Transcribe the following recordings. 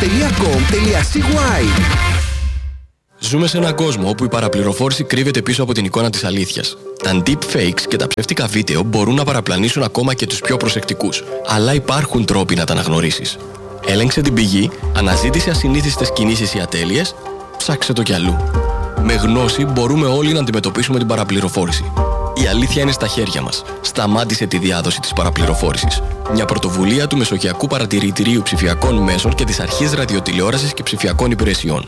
www.com.cy. Ζούμε σε έναν κόσμο όπου η παραπληροφόρηση κρύβεται πίσω από την εικόνα της αλήθειας. Τα deepfakes και τα ψεύτικα βίντεο μπορούν να παραπλανήσουν ακόμα και τους πιο προσεκτικούς. Αλλά υπάρχουν τρόποι να τα αναγνωρίσεις. Έλεγξε την πηγή, αναζήτησε ασυνήθιστες κινήσεις ή ατέλειες, ψάξε το κι αλλού. Με γνώση μπορούμε όλοι να αντιμετωπίσουμε την παραπληροφόρηση. Η αλήθεια είναι στα χέρια μας. Σταμάτησε τη διάδοση της παραπληροφόρησης. Μια πρωτοβουλία του Μεσογειακού Παρατηρητηρίου Ψηφιακών Μέσων και της Αρχής Ραδιοτηλεόρασης και Ψηφιακών Υπηρεσιών.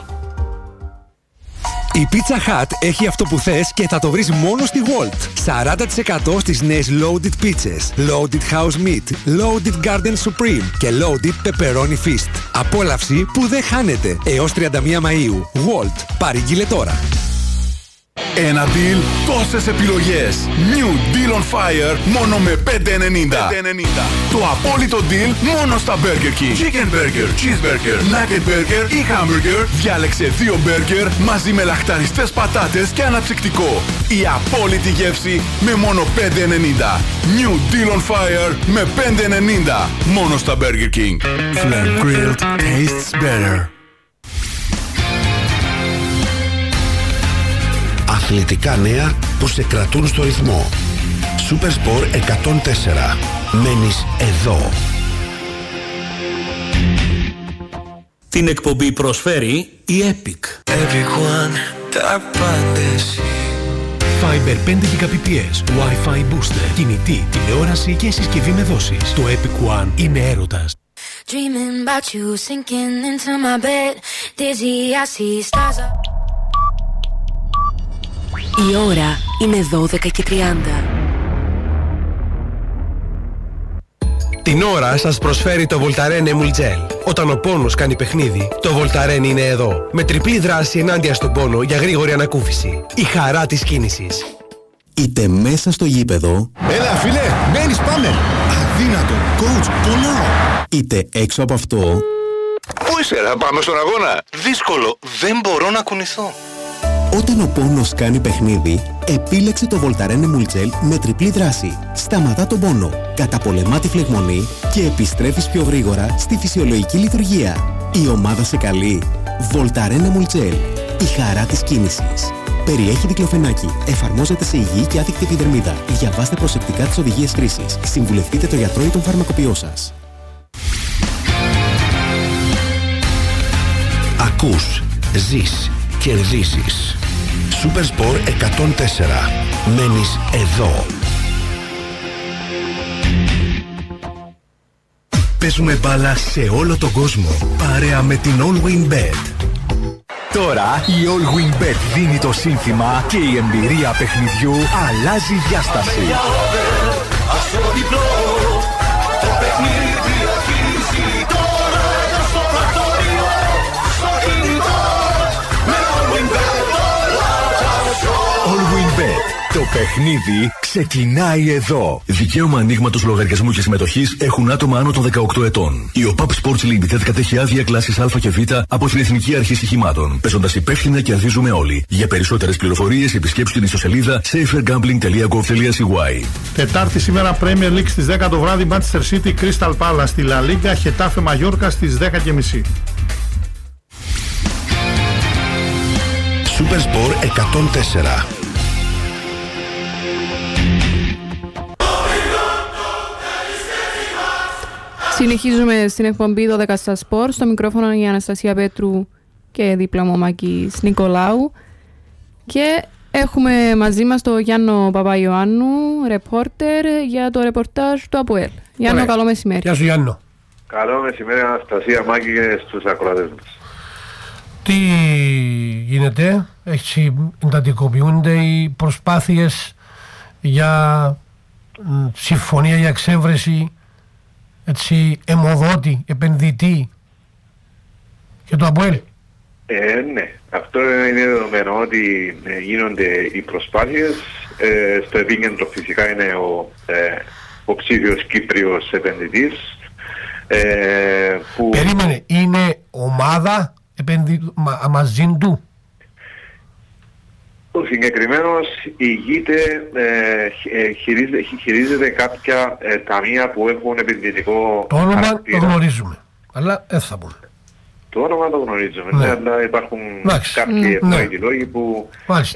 Η Pizza Hut έχει αυτό που θες και θα το βρεις μόνο στη Walt. 40% στις νέες Loaded Pizzas, Loaded House Meat, Loaded Garden Supreme και Loaded Pepperoni Feast. Απόλαυση που δεν χάνεται έως 31 Μαΐου. Walt. Παρήγγειλε τώρα. Ένα deal, τόσες επιλογές. New Deal on Fire μόνο με 5,90. Το απόλυτο deal μόνο στα Burger King. Chicken Burger, Cheeseburger, Nugget Burger ή Hamburger. Διάλεξε 2 burger μαζί με λαχταριστές πατάτες και αναψυκτικό. Η απόλυτη γεύση με μόνο 5,90. New Deal on Fire με 5,90. Μόνο στα Burger King. Flame Grilled tastes better. Αθλητικά νέα που σε κρατούν στο ρυθμό. Supersport 104. Μένεις εδώ. Την εκπομπή προσφέρει η Epic. Fiber 5 Gbps, Wi-Fi booster, κινητή, τηλεόραση και συσκευή με δόσεις. Το Epic One είναι έρωτας. Dreaming about you, sinking into my bed. Dizzy, I see stars. Η ώρα είναι 12:30. Την ώρα σας προσφέρει το Voltaren Emul Gel. Όταν ο πόνος κάνει παιχνίδι, το Voltaren είναι εδώ. Με τριπλή δράση ενάντια στον πόνο για γρήγορη ανακούφιση. Η χαρά της κίνησης. Είτε μέσα στο γήπεδο. Έλα φίλε, μπαίνεις, πάμε. Αδύνατο, coach, πονάω. Είτε έξω από αυτό. Πού είσαι, να πάμε στον αγώνα. Δύσκολο, δεν μπορώ να κουνηθώ. Όταν ο πόνος κάνει παιχνίδι, επίλεξε το Voltaren Emul Gel με τριπλή δράση. Σταματά τον πόνο, καταπολεμά τη φλεγμονή και επιστρέφεις πιο γρήγορα στη φυσιολογική λειτουργία. Η ομάδα σε καλεί. Voltaren Emul Gel. Η χαρά της κίνησης. Περιέχει δικλοφενάκι. Εφαρμόζεται σε υγιή και άδικτη επιδερμίδα. Διαβάστε προσεκτικά τις οδηγίες χρήσης. Συμβουλευτείτε το γιατρό ή τον φαρμακοποιό σας. Ακούς, ζεις, κερδίζεις. Supersport 104. Μένεις εδώ. Παίζουμε μπάλα σε όλο τον κόσμο. Παρέα με την All Win Bet. Τώρα η All Win Bet δίνει το σύνθημα και η εμπειρία παιχνιδιού αλλάζει διάσταση. All Win Bet. Το παιχνίδι ξεκινάει εδώ. Δικαίωμα ανοίγματος λογαριασμού και συμμετοχής έχουν άτομα άνω των 18 ετών. Η OPAP Sports Limited κατέχει άδεια κλάσης Α και Β από την Εθνική Αρχή Στοιχημάτων. Παίζοντας υπεύθυνα κερδίζουμε όλοι. Για περισσότερες πληροφορίες επισκέψτε την ιστοσελίδα safergambling.gov.cy. Τετάρτη σήμερα Premier League στις 10 το βράδυ, Manchester City Crystal Palace στη La Liga, Getafe Mallorca στις 10:30. Supersport 104. Συνεχίζουμε στην εκπομπή 12 στα σπορ. Στο μικρόφωνο η Αναστασία Πέτρου και δίπλα μου ο Μάκης Νικολάου. Και έχουμε μαζί μας τον Γιάννο Παπαϊωάννου, ρεπόρτερ για το ρεπορτάζ του ΑΠΟΕΛ. Γιάννο, καλό μεσημέρι. Γεια σου Γιάννο. Καλό μεσημέρι Αναστασία, Μάκη, και στους ακροατές μας. Τι γίνεται, έτσι εντατικοποιούνται οι προσπάθειες για συμφωνία για εξέβρεση αιμοδότη, επενδυτή και το ΑΠΟΕΛ. Ναι, αυτό είναι δεδομένο ότι γίνονται οι προσπάθειες. Στο επίκεντρο φυσικά είναι ο ψήφιος Κύπριος επενδυτής. Περίμενε, είναι ομάδα μαζί του. Ο συγκεκριμένος ηγείται, χειρίζεται κάποια ταμεία που έχουν επενδυτικό το όνομα χαρακτήρα. το γνωρίζουμε, αλλά δεν θα πούμε. το όνομα το γνωρίζουμε, αλλά υπάρχουν κάποιοι εύνοητοι λόγοι που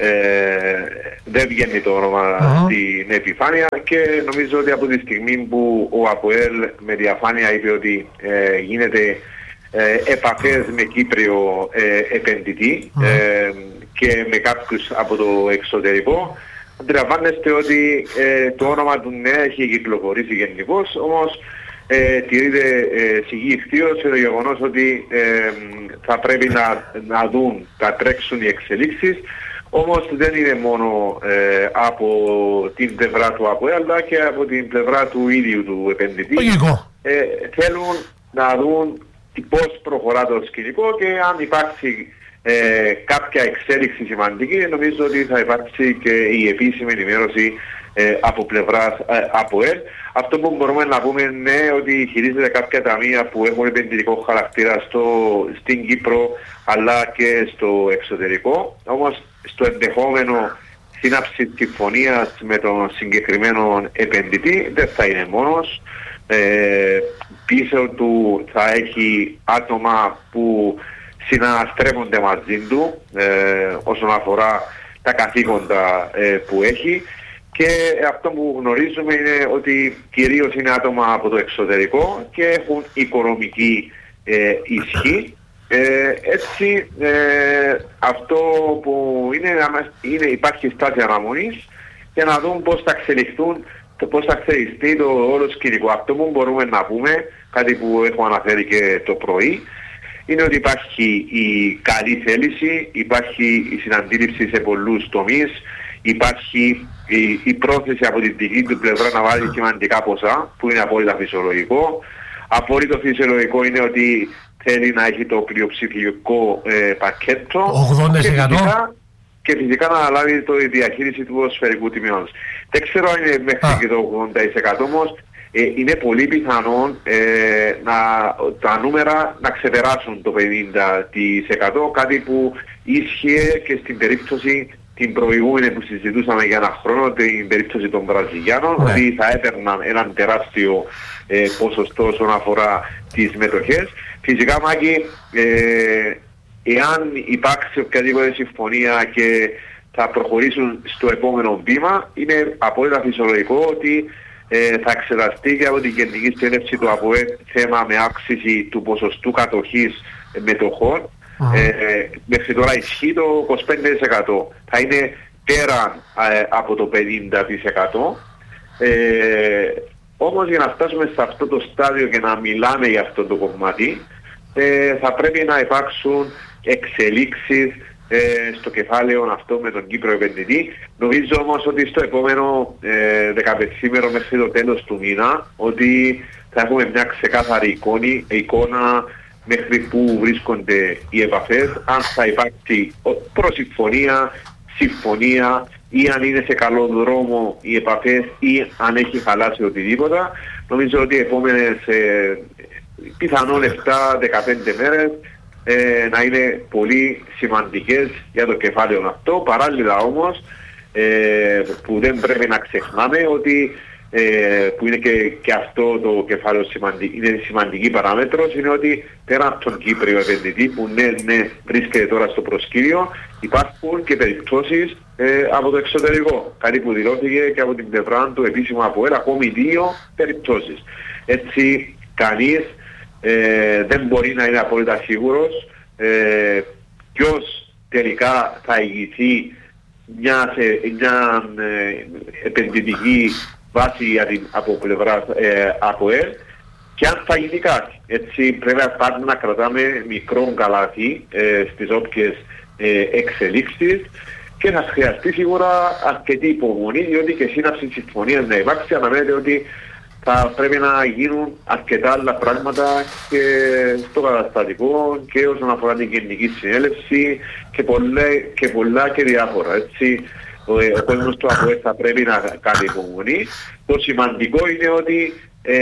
δεν βγαίνει το όνομα στην επιφάνεια και νομίζω ότι από τη στιγμή που ο ΑΠΟΕΛ με διαφάνεια είπε ότι γίνεται επαφές με Κύπριο επενδυτή και με κάποιους από το εξωτερικό, αντιλαμβάνεστε ότι το όνομα του ναι έχει κυκλοφορήσει γενικώς, όμως τηρείται σιγή ηχθείως το γεγονός ότι θα πρέπει να δουν, θα τρέξουν οι εξελίξεις, όμως δεν είναι μόνο από την πλευρά του ΑΠΟΕ αλλά και από την πλευρά του ίδιου του επενδυτή. Θέλουν να δουν πώς προχωρά το σκηνικό και αν υπάρξει κάποια εξέλιξη σημαντική, νομίζω ότι θα υπάρξει και η επίσημη ενημέρωση από πλευράς ΑΠΟΕΛ. Αυτό που μπορούμε να πούμε είναι ότι χειρίζεται κάποια ταμεία που έχουν επενδυτικό χαρακτήρα στην Κύπρο αλλά και στο εξωτερικό. Όμως στο ενδεχόμενο σύναψη συμφωνίας με τον συγκεκριμένο επενδυτή δεν θα είναι μόνος. Πίσω του θα έχει άτομα που συναναστρέφονται μαζί του όσον αφορά τα καθήκοντα που έχει, και αυτό που γνωρίζουμε είναι ότι κυρίως είναι άτομα από το εξωτερικό και έχουν οικονομική ισχύ. Έτσι αυτό που είναι υπάρχει στάση αναμονής για να δουν πώς θα εξελιχθούν, πώς θα εξελιχθεί το όλο σκηνικό. Αυτό που μπορούμε να πούμε, κάτι που έχω αναφέρει και το πρωί, είναι ότι υπάρχει η καλή θέληση, υπάρχει η συναντήληψη σε πολλούς τομείς, υπάρχει η πρόθεση από την δική του πλευρά να βάλει σημαντικά ποσά, που είναι απόλυτα φυσιολογικό. Απόλυτο φυσιολογικό είναι ότι θέλει να έχει το πλειοψηφικό πακέτο και φυσικά να αναλάβει τη διαχείριση του ποδοσφαιρικού τιμήματος. Δεν ξέρω αν είναι μέχρι και το 80%, όμως είναι πολύ πιθανόν τα νούμερα να ξεπεράσουν το 50%, κάτι που ίσχυε και στην περίπτωση την προηγούμενη που συζητούσαμε για ένα χρόνο, την περίπτωση των Βραζιλιάνων, ότι θα έπαιρναν έναν τεράστιο ποσοστό όσον αφορά τις μετοχές. Φυσικά, Μάκη, εάν υπάρξει οποιαδήποτε συμφωνία και θα προχωρήσουν στο επόμενο βήμα, είναι απόλυτα φυσιολογικό ότι θα εξεταστεί και από την Γενική Συνέλευση του ΑΠΟΕ θέμα με αύξηση του ποσοστού κατοχής μετοχών. Μέχρι τώρα ισχύει το 25%. Θα είναι πέρα από το 50%. Όμως για να φτάσουμε σε αυτό το στάδιο και να μιλάμε για αυτό το κομμάτι, θα πρέπει να υπάρξουν εξελίξεις στο κεφάλαιο αυτό με τον Κύπρο επενδυτή. Νομίζω όμως ότι στο επόμενο 15 μέχρι το τέλος του μήνα ότι θα έχουμε μια ξεκάθαρη εικόνα μέχρι που βρίσκονται οι επαφές, αν θα υπάρξει προσυμφωνία, συμφωνία ή αν είναι σε καλό δρόμο οι επαφές ή αν έχει χαλάσει οτιδήποτε. Νομίζω ότι οι επόμενες πιθανόν 7-15 μέρες να είναι πολύ σημαντικές για το κεφάλαιο αυτό. Παράλληλα όμως που δεν πρέπει να ξεχνάμε ότι που είναι και αυτό το κεφάλαιο είναι σημαντική παράμετρος, είναι ότι πέρα από τον Κύπριο επενδυτή που ναι βρίσκεται τώρα στο προσκήνιο, υπάρχουν και περιπτώσεις από το εξωτερικό, κάτι που δηλώθηκε και από την πλευρά του επίσημου ΑΠΟΕΛ, ακόμη 2 περιπτώσεις. Έτσι κανείς δεν μπορεί να είναι απόλυτα σίγουρος ποιος τελικά θα ηγηθεί μια επενδυτική βάση από πλευρά ΑΠΟΕΛ και αν θα γίνει κάτι. Έτσι πρέπει να κρατάμε μικρό καλάθι στις όποιες εξελίξεις και θα χρειαστεί σίγουρα αρκετή υπομονή, διότι και σύναψη συμφωνίας να υπάρξει. Αναμένεται ότι θα πρέπει να γίνουν αρκετά άλλα πράγματα και στο καταστατικό και όσον αφορά την Γενική Συνέλευση και πολλά και διάφορα. Έτσι, ο κόσμος του ΑΠΟΕΛ θα πρέπει να κάνει υπομονή. Το σημαντικό είναι ότι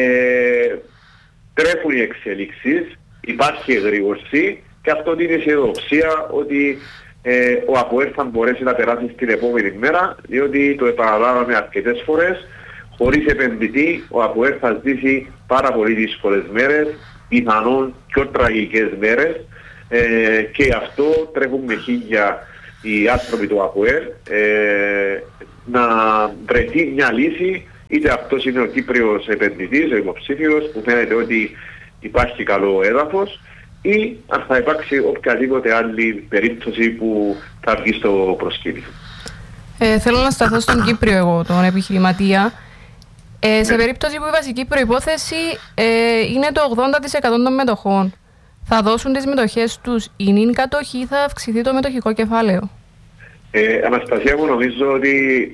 τρέχουν οι εξελίξεις, υπάρχει εγρήγορση και αυτό είναι η αισιοδοξία ότι ο ΑΠΟΕΛ θα μπορέσει να περάσει στην επόμενη μέρα, διότι το επαναλάβαμε αρκετές φορές. Χωρίς επενδυτή, ο ΑΠΟΕΛ θα ζήσει πάρα πολύ δύσκολες μέρες, πιθανόν πιο τραγικές μέρες, και αυτό τρέχουν με χίλια οι άνθρωποι του ΑΠΟΕΛ να βρεθεί μια λύση, είτε αυτός είναι ο Κύπριος επενδυτής, ο υποψήφιος που φαίνεται ότι υπάρχει καλό έδαφος, ή αν θα υπάρξει οποιαδήποτε άλλη περίπτωση που θα βγει στο προσκήνιο. Θέλω να σταθώ στον Κύπριο εγώ, τον επιχειρηματία. Σε περίπτωση που η βασική προϋπόθεση είναι το 80% των μετοχών, θα δώσουν τις μετοχές τους ή είναι κατοχή ή θα αυξηθεί το μετοχικό κεφάλαιο? Αναστασία μου, νομίζω ότι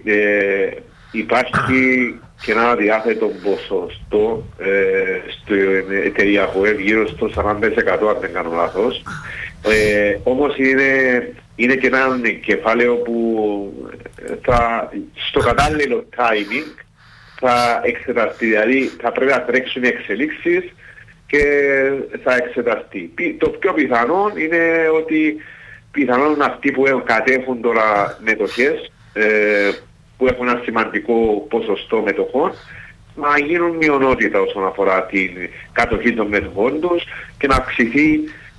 υπάρχει και ένα αδιάθετο ποσοστό στην εταιρεία ΑΠΟΕΛ γύρω στο 40% αν δεν κάνω λάθος. Όμως είναι και ένα κεφάλαιο που στο κατάλληλο timing θα εξεταστεί, δηλαδή θα πρέπει να τρέξουν οι εξελίξεις και θα εξεταστεί. Το πιο πιθανό είναι ότι πιθανόν αυτοί που κατέχουν τώρα μετοχές που έχουν ένα σημαντικό ποσοστό μετοχών να γίνουν μειονότητα όσον αφορά την κατοχή των μετοχών τους και να αυξηθεί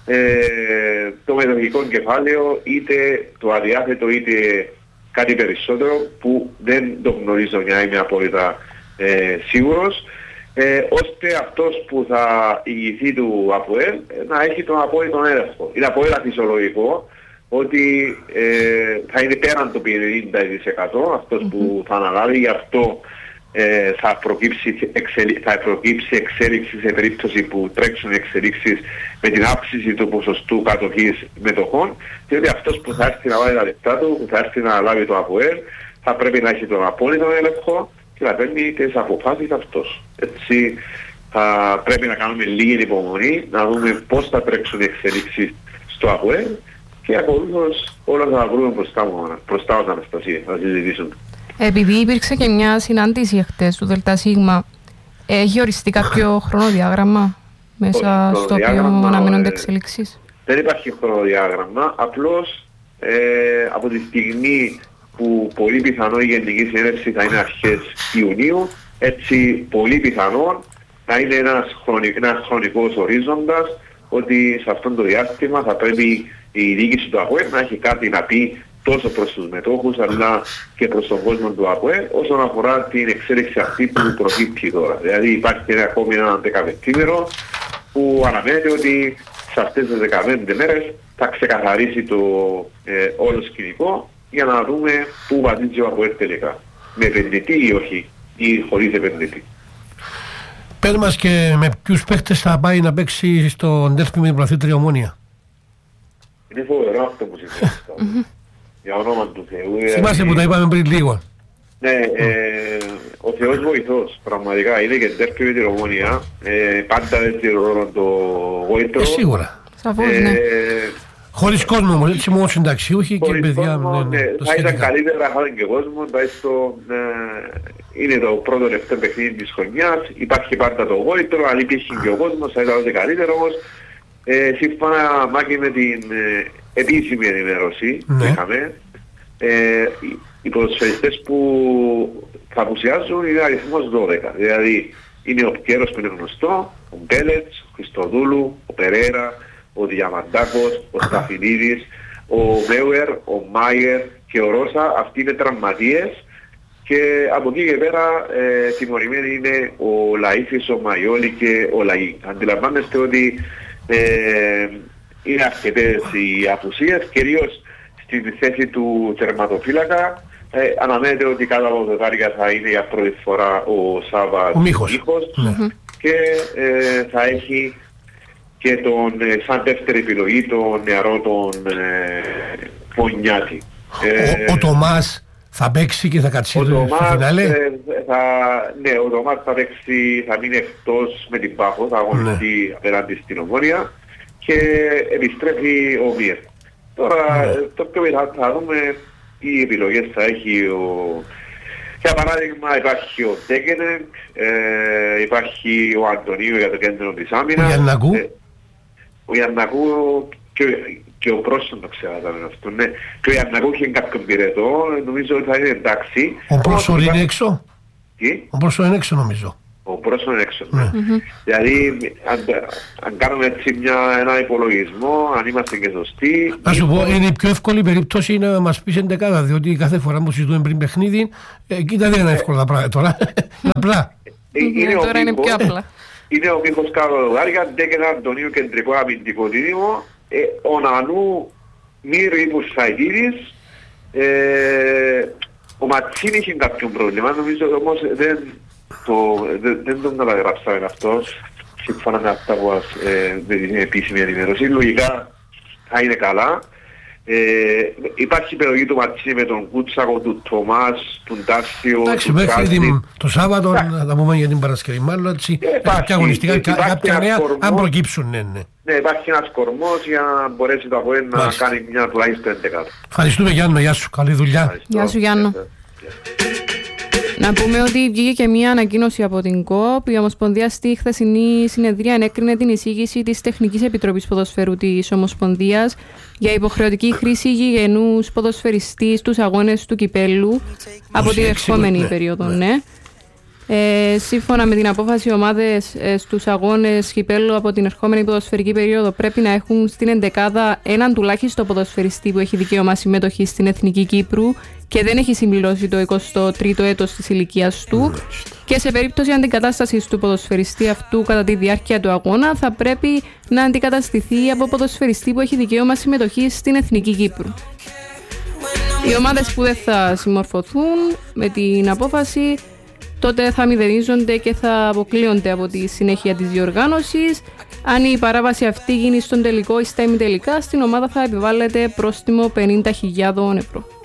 το μετοχικό κεφάλαιο, είτε το αδιάθετο είτε κάτι περισσότερο που δεν το γνωρίζω για να είμαι απόλυτα σίγουρος, ώστε αυτός που θα ηγηθεί του ΑΠΟΕΛ να έχει τον απόλυτο έλεγχο. Είναι απόλυτα φυσιολογικό ότι θα είναι πέραν το 50% αυτός που θα αναλάβει, γι' αυτό θα προκύψει εξέλιξη σε περίπτωση που τρέξουν εξελίξεις με την αύξηση του ποσοστού κατοχής μετοχών, διότι αυτός που θα έρθει να βάλει τα λεπτά του, που θα έρθει να λάβει το ΑΠΟΕΛ, θα πρέπει να έχει τον απόλυτο έλεγχο και να παίρνει τις αποφάσεις αυτός. Έτσι θα πρέπει να κάνουμε λίγη υπομονή, να δούμε πώς θα τρέξουν οι εξελίξεις στο ΑΠΟΕΛ και ακολούθως όλα θα βρούμε μπροστά μας, Αναστασία, να συζητήσουμε. Επειδή υπήρξε και μια συνάντηση χτες του ΔΣ, έχει οριστεί κάποιο χρονοδιάγραμμα μέσα στο οποίο αναμένονται εξελίξεις? Δεν υπάρχει χρονοδιάγραμμα, απλώς από τη στιγμή που πολύ πιθανό η Γενική Συνέλευση θα είναι αρχές Ιουνίου, έτσι πολύ πιθανό να είναι ένας χρονικός ορίζοντας ότι σε αυτό το διάστημα θα πρέπει η διοίκηση του ΑΠΟΕΛ να έχει κάτι να πει τόσο προς τους μετόχους αλλά και προς τον κόσμο του ΑΠΟΕΛ όσον αφορά την εξέλιξη αυτή που προκύπτει τώρα. Δηλαδή υπάρχει ακόμη ένα 15ημερο που αναμένεται ότι σε αυτές τις 15 μέρες θα ξεκαθαρίσει το όλο σκηνικό για να δούμε πού βαδίζει ο ΑΠΟΕΛ τελικά. Με επενδυτή ή όχι, ή χωρίς επενδυτή. Πες μας και με ποιους παίχτες θα πάει να παίξει στον ντέρμπι με την πρωταθλήτρια Ομόνοια. Είναι φοβερό αυτό που συμβαίνει. Για όνομα του Θεού. Θυμάστε που τα είπαμε πριν λίγο. Ναι, ο Θεός βοηθός, πραγματικά. Είναι και ντέρμπι με την Ομόνοια. Πάντα έτσι ρόλο το γόητρο. Σίγουρα. Σαφώς, ναι. Χωρίς κόσμο όμως, έτσι μόνο συνταξιούχοι και παιδιά. Θα ήταν καλύτερα να είχαν και κόσμο, είναι το πρώτο λεπτό παιχνίδι της χρονιάς, υπάρχει πάντα το γόητρο, αν υπήρχε και ο κόσμος θα ήταν καλύτερο όμως. Σύμφωνα Μάκη με την επίσημη ενημέρωση που είχαμε, οι ποδοσφαιριστές που θα απουσιάζουν είναι αριθμός 12. Δηλαδή είναι ο Πκέρος που είναι γνωστό, ο Μπέλετς, ο Χριστοδούλου, ο Περέρα, ο Διαμαντάκος, ο Σταφυλίδης, ο Μέουερ, ο Μάιερ και ο Ρώσα. Αυτοί είναι τραυματίες και από εκεί και πέρα τιμωρημένοι είναι ο Λαΐφης, ο Μαϊόλη και ο Λαΐ. Αντιλαμβάνεστε ότι είναι αρκετές οι απουσίες, κυρίως στη θέση του τερματοφύλακα. Αναμένεται ότι κάτω από το δάρια θα είναι για πρώτη φορά ο Σάββας Μίχος και θα έχει και σαν δεύτερη επιλογή τον νεαρό τον Πονιάτη. Ο Τομάς θα παίξει και θα κατσίσει στο φινάλε. Ναι, ο Τομάς θα παίξει, θα μείνει εκτός με την Πάφο, θα αγωνιστεί απέναντι στην Ομόνοια και επιστρέφει ο Μίερ. Τώρα το πιο θα δούμε τι επιλογές θα έχει για παράδειγμα υπάρχει ο Τέκενεν, υπάρχει ο Αντωνίου για το κέντρο της άμυνας. Ο Ιαννακού και ο Πρόσον το ξέρατε αυτό, ναι. Και ο Ιαννακού είχε κάποιον πυρετό, νομίζω ότι θα είναι εντάξει. Ο Πρόσον είναι έξω. Τι? Ο Πρόσον είναι έξω νομίζω. Ο πρώτος είναι έξω. Δηλαδή, αν κάνουμε έτσι ένα υπολογισμό, αν είμαστε και σωστοί... Να σου πω, είναι η πιο εύκολη περίπτωση να μας πεις εντεκάδα, διότι κάθε φορά που συζητούμε πριν παιχνίδι, κοίτα δεν είναι εύκολα τα πράγματα τώρα. Απλά. Τώρα είναι πιο απλά. Είναι ο Μίχος Καβαδογάρια, Ντέκεν Αντωνίου, κεντρικό αμυντικό δίδυμο, ο Νανού Μύρη Μπουρσαγίδης, ο Ματσίνη είχε κάποιο πρόβλημα, νομίζω όμως δεν τον καταγράψαμε αυτό, σύμφωνα με αυτά που με την επίσημη ενημέρωση. Λογικά θα είναι καλά. Υπάρχει η περιοχή του Ματσίνη με τον Κούτσακο, του Τομάς, τον Τάσιο, του Κάστη. Το Σάββατο θα πούμε για την Παρασκευή, μάλλον έτσι, κάποια αγωνιστικά, κάποια νέα, αν προκύψουν, ναι. Ναι, υπάρχει ένας κορμός για να μπορέσει το ΑΠΟΕΛ να κάνει μια τουλάχιστον 11. Ευχαριστούμε Γιάννο, γεια σου, καλή δουλειά. Γεια σου Γιάννο. Να πούμε ότι βγήκε και μία ανακοίνωση από την ΚΟΠ. Η Ομοσπονδία στη χθεσινή συνεδρία ενέκρινε την εισήγηση της Τεχνικής Επιτροπής Ποδοσφαίρου της Ομοσπονδίας για υποχρεωτική χρήση γηγενούς ποδοσφαιριστή στους αγώνες του κυπέλλου από την ερχόμενη περίοδο. Ναι. Σύμφωνα με την απόφαση, οι ομάδες στους αγώνες κυπέλλου από την ερχόμενη ποδοσφαιρική περίοδο πρέπει να έχουν στην εντεκάδα έναν τουλάχιστον ποδοσφαιριστή που έχει δικαίωμα συμμετοχή στην Εθνική Κύπρου και δεν έχει συμπληρώσει το 23ο έτος της ηλικίας του, και σε περίπτωση αντικατάστασης του ποδοσφαιριστή αυτού κατά τη διάρκεια του αγώνα θα πρέπει να αντικαταστηθεί από ποδοσφαιριστή που έχει δικαίωμα συμμετοχή στην Εθνική Κύπρου. Οι ομάδες που δεν θα συμμορφωθούν με την απόφαση τότε θα μηδενίζονται και θα αποκλείονται από τη συνέχεια της διοργάνωσης. Αν η παράβαση αυτή γίνει στον τελικό ή στα ημιτελικά, στην ομάδα θα επιβάλλεται πρόστιμο 50.000 ευρώ.